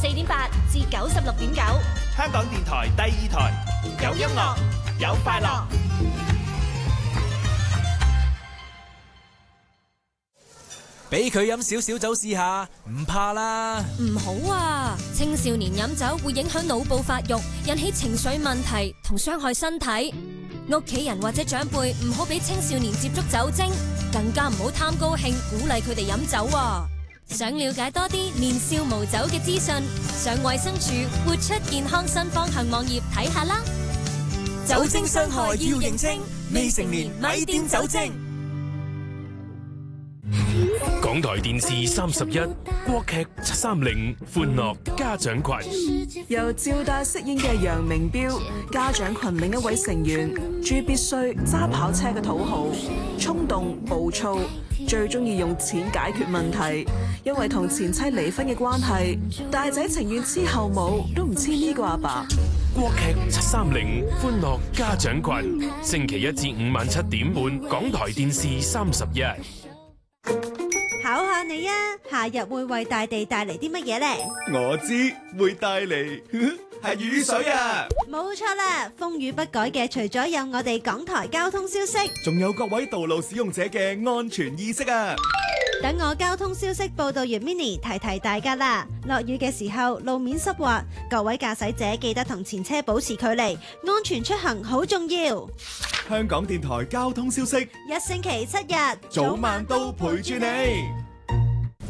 4.8至96.9， 香港電台第2台，有音樂，有快樂。 俾佢飲少少酒試下，唔怕啦。 唔好啊！青少年飲酒會影響腦部發育，引起情緒問題同傷害身體。屋企人或者長輩唔好俾青少年接觸酒精，更加唔好貪高興鼓勵佢哋飲酒啊！想了解多啲年少無酒嘅資訊，上衛生署活出健康新方向網頁睇下啦。 酒精傷害要認清，未成年咪掂酒精。 港台電視31國劇730歡樂家長群， 由趙大飾演嘅楊明標，家長群另一位成員朱必須揸跑車嘅土豪，衝動暴躁，最中意用錢解決問題。因為同前妻離婚嘅關係，大仔情願黐後母都唔黐呢個阿爸。 國劇730歡樂家長群，星期1至5晚7點半，港台電視31。 考下你啊，夏日會為大地帶嚟啲乜嘢呢？ 我知會帶嚟係雨水啊！ 冇錯啦，風雨不改嘅除咗有我哋港台交通消息， 仲有各位道路使用者嘅安全意識啊！ 等我交通消息報道員 Mini 提提大家啦。落雨嘅時候路面濕滑，各位駕駛者記得同前車保持距離，安全出行好重要。 香港電台交通消息， 一星期7日， 早晚都陪住你。